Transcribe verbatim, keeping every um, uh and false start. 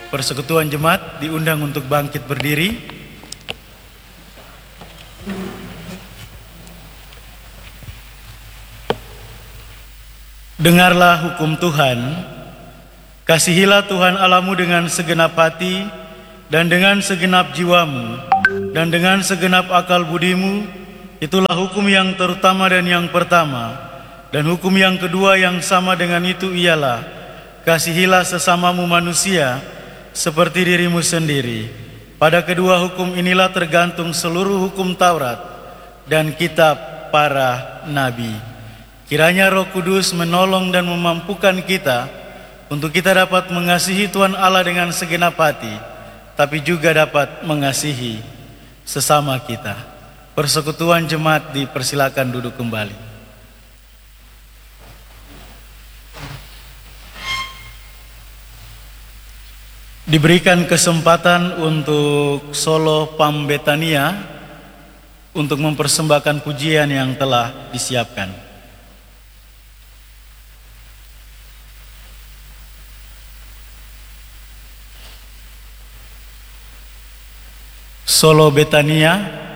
Persekutuan Jemaat diundang untuk bangkit berdiri. Dengarlah hukum Tuhan, kasihilah Tuhan Allahmu dengan segenap hati dan dengan segenap jiwamu dan dengan segenap akal budimu. Itulah hukum yang terutama dan yang pertama. Dan hukum yang kedua yang sama dengan itu ialah, kasihilah sesamamu manusia seperti dirimu sendiri. Pada kedua hukum inilah tergantung seluruh hukum Taurat dan kitab para nabi. Kiranya Roh Kudus menolong dan memampukan kita untuk kita dapat mengasihi Tuhan Allah dengan segenap hati, tapi juga dapat mengasihi sesama kita. Persekutuan Jemaat dipersilakan duduk kembali. Diberikan kesempatan untuk solo Pambetania untuk mempersembahkan pujian yang telah disiapkan. Solo Betania.